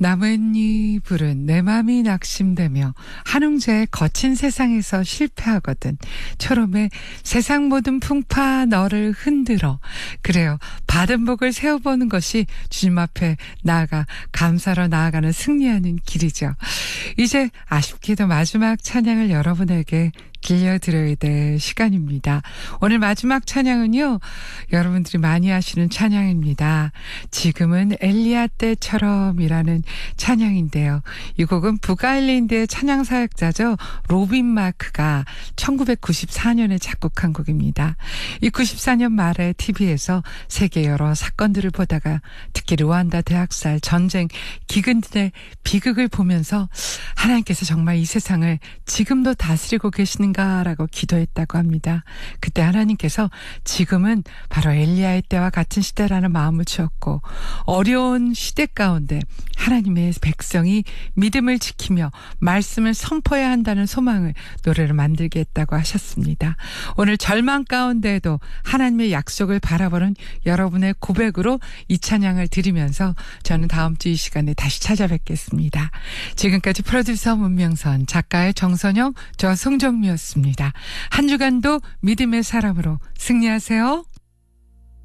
나뭇잎 내 맘이 낙심되며 한웅재의 거친 세상에서 실패하거든. 초롬의 세상 모든 풍파 너를 흔들어. 그래요. 받은 복을 세워보는 것이 주님 앞에 나아가 감사로 나아가는 승리하는 길이죠. 이제 아쉽게도 마지막 찬양을 여러분에게 들려드려야 될 시간입니다. 오늘 마지막 찬양은요, 여러분들이 많이 아시는 찬양입니다. 지금은 엘리야 때처럼이라는 찬양인데요. 이 곡은 북아일랜드의 찬양 사역자죠. 로빈 마크가 1994년에 작곡한 곡입니다. 이 94년 말에 TV에서 세계 여러 사건들을 보다가 특히 르완다 대학살, 전쟁, 기근들의 비극을 보면서 하나님께서 정말 이 세상을 지금도 다스리고 계시는 라고 기도했다고 합니다. 그때 하나님께서 지금은 바로 엘리야의 때와 같은 시대라는 마음을 주었고 어려운 시대 가운데 하나님의 백성이 믿음을 지키며 말씀을 선포해야 한다는 소망을 노래로 만들게 했다고 하셨습니다. 오늘 절망 가운데에도 하나님의 약속을 바라보는 여러분의 고백으로 이 찬양을 드리면서 저는 다음 주 이 시간에 다시 찾아뵙겠습니다. 지금까지 프로듀서 문명선, 작가의 정선영, 저 송정미였습니다. 한 주간도 믿음의 사람으로 승리하세요.